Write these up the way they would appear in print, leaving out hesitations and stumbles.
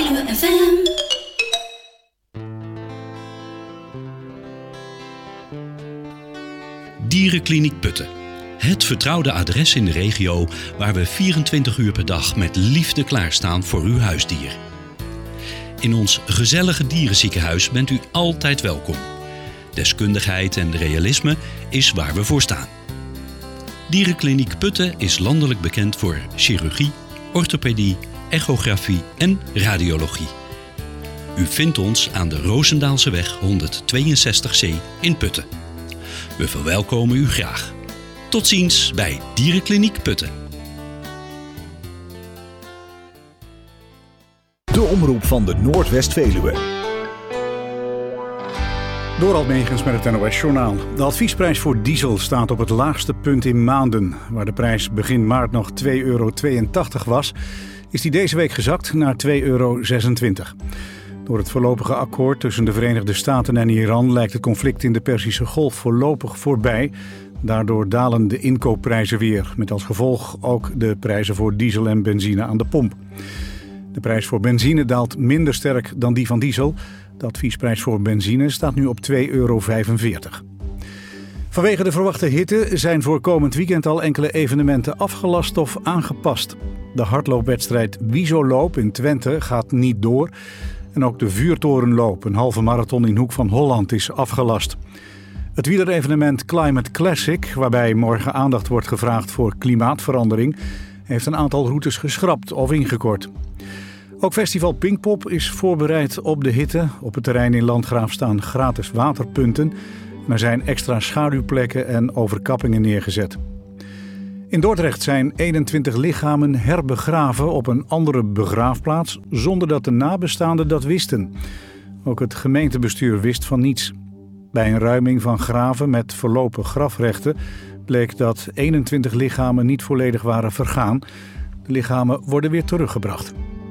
Veluwe FM. Dierenkliniek Putten. Het vertrouwde adres in de regio waar we 24 uur per dag met liefde klaarstaan voor uw huisdier. In ons gezellige dierenziekenhuis bent u altijd welkom. Deskundigheid en realisme is waar we voor staan. Dierenkliniek Putten is landelijk bekend voor chirurgie, orthopedie, echografie en radiologie. U vindt ons aan de Roosendaalseweg 162C in Putten. We verwelkomen u graag. Tot ziens bij Dierenkliniek Putten. De omroep van de Noordwest-Veluwe. Dorald Megens met het NOS-journaal. De adviesprijs voor diesel staat op het laagste punt in maanden. Waar de prijs begin maart nog €2,82 was, is die deze week gezakt naar €2,26. Door het voorlopige akkoord tussen de Verenigde Staten en Iran lijkt het conflict in de Perzische Golf voorlopig voorbij. Daardoor dalen de inkoopprijzen weer, met als gevolg ook de prijzen voor diesel en benzine aan de pomp. De prijs voor benzine daalt minder sterk dan die van diesel. De adviesprijs voor benzine staat nu op €2,45. Vanwege de verwachte hitte zijn voor komend weekend al enkele evenementen afgelast of aangepast. De hardloopwedstrijd Wiesoloop in Twente gaat niet door. En ook de Vuurtorenloop, een halve marathon in Hoek van Holland, is afgelast. Het wielerevenement Climate Classic, waarbij morgen aandacht wordt gevraagd voor klimaatverandering, heeft een aantal routes geschrapt of ingekort. Ook festival Pinkpop is voorbereid op de hitte. Op het terrein in Landgraaf staan gratis waterpunten. En er zijn extra schaduwplekken en overkappingen neergezet. In Dordrecht zijn 21 lichamen herbegraven op een andere begraafplaats zonder dat de nabestaanden dat wisten. Ook het gemeentebestuur wist van niets. Bij een ruiming van graven met voorlopig grafrechten bleek dat 21 lichamen niet volledig waren vergaan. De lichamen worden weer teruggebracht.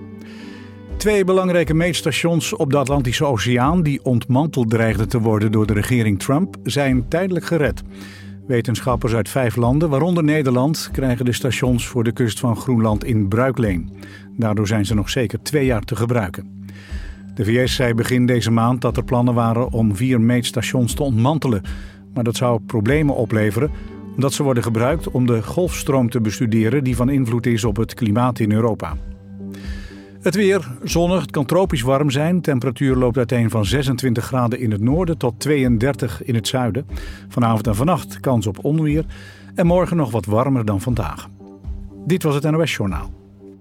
2 belangrijke meetstations op de Atlantische Oceaan die ontmanteld dreigden te worden door de regering Trump zijn tijdelijk gered. Wetenschappers uit 5 landen, waaronder Nederland, krijgen de stations voor de kust van Groenland in bruikleen. Daardoor zijn ze nog zeker 2 jaar te gebruiken. De VS zei begin deze maand dat er plannen waren om 4 meetstations te ontmantelen. Maar dat zou problemen opleveren, omdat ze worden gebruikt om de golfstroom te bestuderen die van invloed is op het klimaat in Europa. Het weer, zonnig, het kan tropisch warm zijn. Temperatuur loopt uiteen van 26 graden in het noorden tot 32 in het zuiden. Vanavond en vannacht kans op onweer. En morgen nog wat warmer dan vandaag. Dit was het NOS-journaal.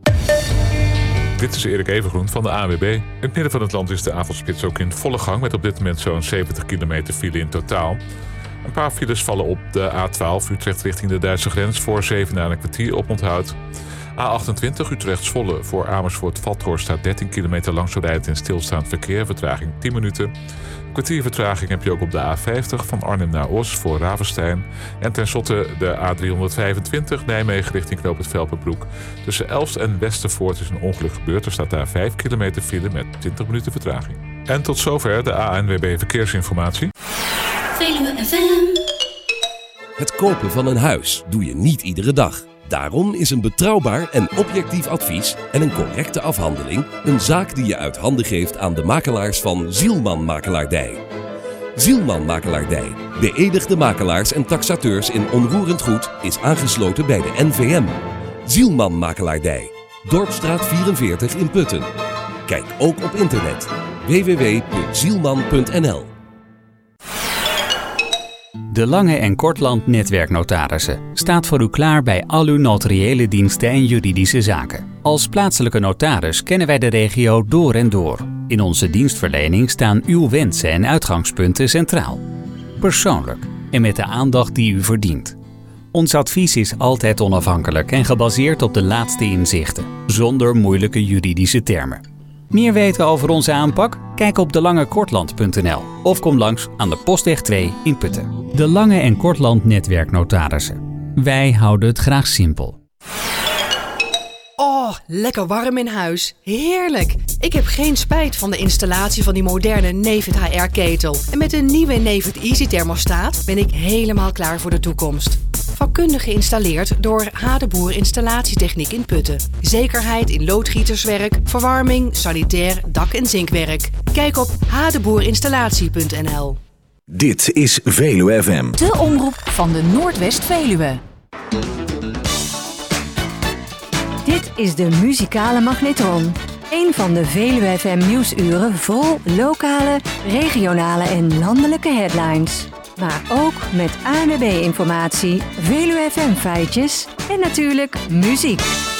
Dit is Erik Evengroen van de ANWB. In het midden van het land is de avondspits ook in volle gang, met op dit moment zo'n 70 kilometer file in totaal. Een paar files vallen op de A12 Utrecht richting de Duitse grens voor 7 na een kwartier op onthoud. A28 Utrecht-Zwolle voor Amersfoort-Vathorst staat 13 kilometer langs rijdend in stilstaand verkeer, vertraging 10 minuten. Een kwartier vertraging heb je ook op de A50 van Arnhem naar Os voor Ravenstein. En tenslotte de A325 Nijmegen richting Knoop het Velperbroek. Tussen Elst en Westervoort is een ongeluk gebeurd. Er staat daar 5 kilometer file met 20 minuten vertraging. En tot zover de ANWB Verkeersinformatie. Veluwe FM. Het kopen van een huis doe je niet iedere dag. Daarom is een betrouwbaar en objectief advies en een correcte afhandeling een zaak die je uit handen geeft aan de makelaars van Zielman Makelaardij. Zielman Makelaardij, beëdigde makelaars en taxateurs in onroerend goed, is aangesloten bij de NVM. Zielman Makelaardij, Dorpstraat 44 in Putten. Kijk ook op internet www.zielman.nl. De Lange en Kortland Netwerknotarissen staat voor u klaar bij al uw notariële diensten en juridische zaken. Als plaatselijke notaris kennen wij de regio door en door. In onze dienstverlening staan uw wensen en uitgangspunten centraal. Persoonlijk en met de aandacht die u verdient. Ons advies is altijd onafhankelijk en gebaseerd op de laatste inzichten, zonder moeilijke juridische termen. Meer weten over onze aanpak? Kijk op delangekortland.nl of kom langs aan de Postweg 2 in Putten. De Lange en Kortland Netwerknotarissen. Wij houden het graag simpel. Oh, lekker warm in huis. Heerlijk. Ik heb geen spijt van de installatie van die moderne Nefit HR-ketel. En met een nieuwe Nefit Easy thermostaat ben ik helemaal klaar voor de toekomst. vakkundig geïnstalleerd door Hadeboer Installatietechniek in Putten. Zekerheid in loodgieterswerk, verwarming, sanitair, dak- en zinkwerk. Kijk op hadeboerinstallatie.nl. Dit is Veluwe FM. De omroep van de Noordwest-Veluwe. Dit is de muzikale magnetron. Een van de Veluwe FM nieuwsuren vol lokale, regionale en landelijke headlines. Maar ook met ANWB-informatie, Veluwe FM feitjes en natuurlijk muziek.